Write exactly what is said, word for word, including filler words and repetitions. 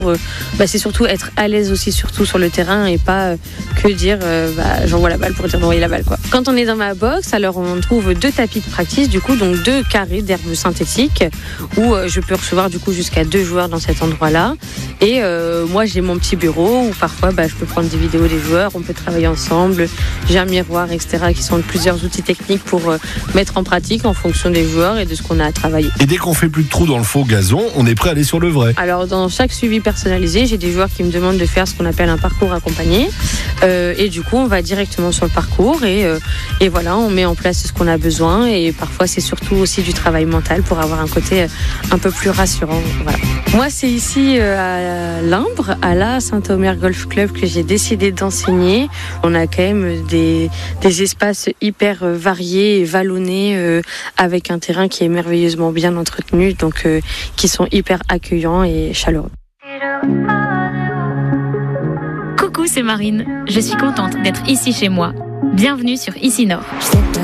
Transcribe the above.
Euh, bah, c'est surtout être à l'aise aussi, surtout sur le terrain, et pas euh, que dire euh, bah, j'envoie la balle pour dire d'envoyer la balle, quoi. Quand on est dans ma box, alors on trouve deux tapis de practice, du coup, donc deux carrés d'herbe synthétique où euh, je peux recevoir du coup jusqu'à deux joueurs dans cet endroit-là. Et euh, moi, j'ai mon petit bureau où parfois bah, je peux prendre des vidéos des joueurs, on peut travailler ensemble. J'ai un miroir, et cetera, qui sont plusieurs outils techniques pour euh, mettre en pratique en fonction des joueurs et de ce qu'on a à travailler. Et dès qu'on fait plus de trous dans le faux gazon, on est prêt à aller sur le vrai. Alors, dans chaque suivi personnalisé, j'ai des joueurs qui me demandent de faire ce qu'on appelle un parcours accompagné. Euh, et du coup, on va directement sur le parcours et, euh, et voilà, on met en place ce qu'on a besoin. Et parfois, c'est surtout aussi du travail mental pour avoir un côté un peu plus rassurant. Voilà. Moi, c'est ici euh, à Limbre, à la Saint-Omer Golf Club, que j'ai décidé d'enseigner. On a quand même des, des espaces hyper variés et vallonnés euh, avec un terrain qui est merveilleusement bien entretenu, donc euh, qui sont hyper accueillants et chaleureux. Coucou, c'est Marine. Je suis contente d'être ici chez moi. Bienvenue sur Ici Nord.